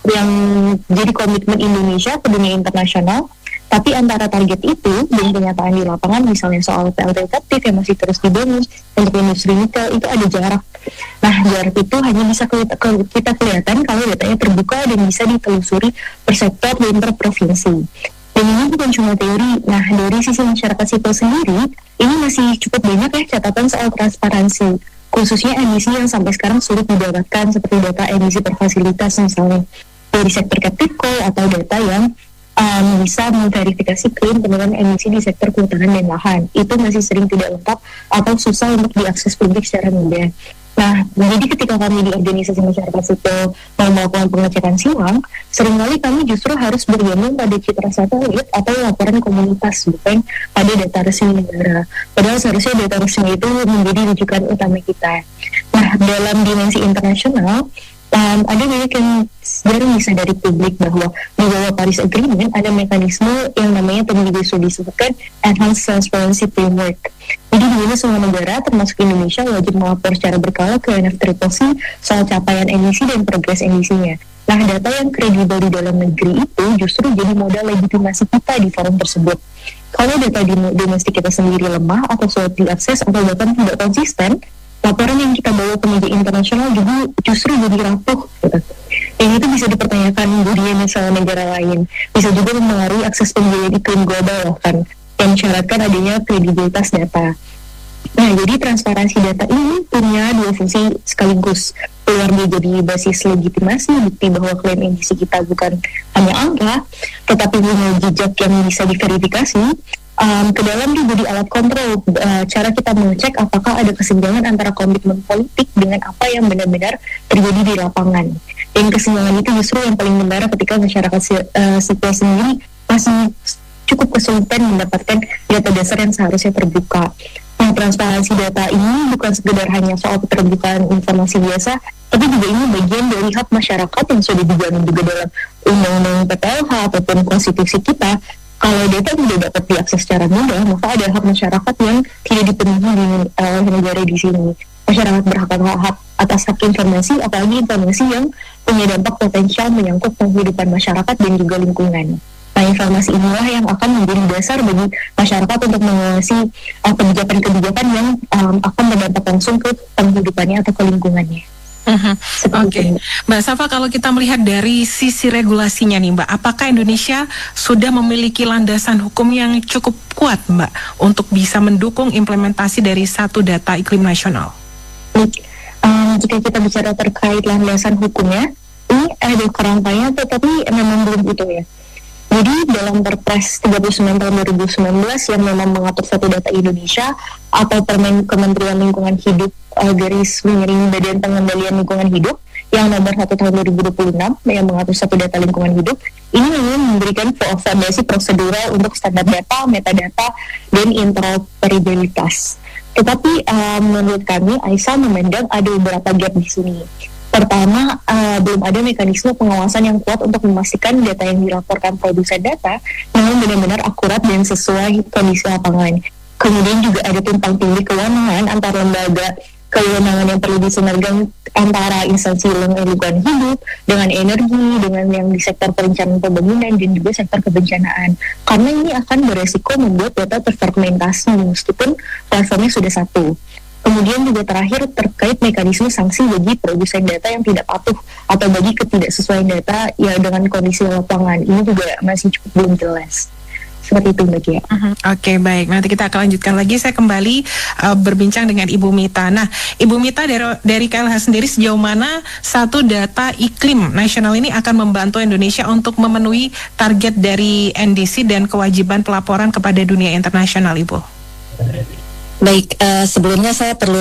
yang jadi komitmen Indonesia ke dunia internasional. Tapi antara target itu dan kenyataan di lapangan, misalnya soal PLT efektif yang masih terus dibangun untuk industri nikel, itu ada jarak. Nah, jarak itu hanya bisa kita kelihatan kalau datanya terbuka dan bisa ditelusuri per sektor dan per provinsi. Dan ini bukan cuma teori. Nah, dari sisi masyarakat sipil sendiri, ini masih cukup banyak ya catatan soal transparansi, khususnya emisi yang sampai sekarang sulit didapatkan, seperti data emisi per fasilitas misalnya dari sektor Captivco, atau data yang bisa memverifikasi klaim penurunan emisi di sektor kehutanan dan lahan. Itu masih sering tidak lengkap atau susah untuk diakses publik secara mudah. Nah, jadi ketika kami di organisasi masyarakat sipil melakukan pengecekan silang, seringkali kami justru harus bergantung pada citra satelit atau laporan komunitas, bukan pada data resmi negara. Padahal seharusnya data resmi itu menjadi rujukan utama kita. Nah, dalam dimensi internasional, ada banyak yang jarang disadari publik bahwa di bawah Paris Agreement ada mekanisme yang namanya tadi disebutkan Enhanced Transparency Framework. Jadi di mana semua negara termasuk Indonesia wajib melapor secara berkala ke UNFCCC soal capaian emisi dan progres emisinya. Nah, data yang kredibel di dalam negeri itu justru jadi modal legitimasi kita di forum tersebut. Kalau data di domestik kita sendiri lemah atau sulit diakses atau bahkan tidak konsisten, laporan yang kita bawa ke media internasional juga justru jadi rapuh gitu. Yang itu bisa dipertanyakan budaya misalnya negara lain, bisa juga mempengaruhi akses pembiayaan iklim global kan, yang mensyaratkan adanya kredibilitas data. Nah, jadi transparansi data ini punya dua fungsi sekaligus. Keluar dia jadi basis legitimasi, bukti bahwa klaim emisi kita bukan hanya angka, tetapi punya jejak yang bisa diverifikasi. Ke dalam dia jadi alat kontrol, cara kita mengecek apakah ada kesenjangan antara komitmen politik dengan apa yang benar-benar terjadi di lapangan. Dan kesenjangan itu justru yang paling benar ketika masyarakat sipil sendiri masih cukup kesulitan mendapatkan data dasar yang seharusnya terbuka. Nah, transparansi data ini bukan sekedar hanya soal keterbukaan informasi biasa, tapi juga ini bagian dari hak masyarakat yang sudah dijamin juga dalam undang-undang PPLH ataupun konstitusi kita. Kalau data tidak dapat diakses secara mudah, maka ada hak masyarakat yang tidak dipenuhi oleh negara di sini. Masyarakat berhak atas hak informasi, apalagi informasi yang punya dampak potensial menyangkut kehidupan masyarakat dan juga lingkungan. Nah, informasi inilah yang akan menjadi dasar bagi masyarakat untuk mengawasi kebijakan-kebijakan yang akan berdampak langsung ke penghidupannya atau ke lingkungannya. Oke, Mbak Safa, kalau kita melihat dari sisi regulasinya nih Mbak, apakah Indonesia sudah memiliki landasan hukum yang cukup kuat Mbak untuk bisa mendukung implementasi dari satu data iklim nasional? Jika kita bicara terkait landasan hukumnya, ini ada kerangkanya, tetapi memang belum utuh ya. Jadi dalam Perpres 39 tahun 2019 yang memang mengatur satu data Indonesia atau Permen Kementerian Lingkungan Hidup garis miring Badan Pengendalian Lingkungan Hidup yang nomor 1 tahun 2026 yang mengatur satu data lingkungan hidup, ini memang memberikan fondasi prosedural untuk standar data, metadata, dan interoperabilitas. Tetapi menurut kami, Aisyah memandang ada beberapa gap di sini. Pertama, belum ada mekanisme pengawasan yang kuat untuk memastikan data yang dilaporkan produsen data memang benar-benar akurat dan sesuai kondisi lapangan. Kemudian juga ada tumpang tindih kewenangan antar lembaga, kewenangan yang perlu disinergikan antara instansi lingkungan hidup dengan energi, dengan yang di sektor perencanaan pembangunan dan juga sektor kebencanaan. Karena ini akan beresiko membuat data terfragmentasi meskipun platformnya sudah satu. Kemudian juga terakhir terkait mekanisme sanksi bagi produsen data yang tidak patuh atau bagi ketidaksesuaian data ya dengan kondisi lapangan. Ini juga masih cukup belum jelas. Seperti itu Mbak Gia. Oke, baik. Nanti kita akan lanjutkan lagi. Saya kembali berbincang dengan Ibu Mita. Nah, Ibu Mita dari KLH sendiri sejauh mana satu data iklim nasional ini akan membantu Indonesia untuk memenuhi target dari NDC dan kewajiban pelaporan kepada dunia internasional, Ibu? Baik, sebelumnya saya perlu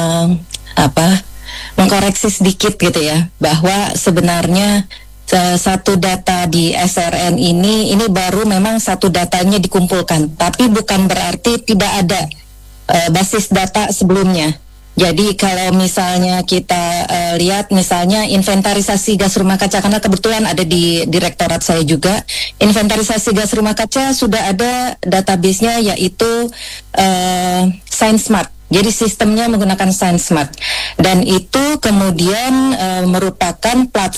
mengkoreksi sedikit gitu ya, bahwa sebenarnya satu data di SRN ini baru memang satu datanya dikumpulkan, tapi bukan berarti tidak ada basis data sebelumnya. Jadi kalau misalnya kita lihat misalnya inventarisasi gas rumah kaca, karena kebetulan ada di direktorat saya juga, inventarisasi gas rumah kaca sudah ada database-nya yaitu ScienceSmart. Jadi sistemnya menggunakan ScienceSmart dan itu kemudian merupakan platform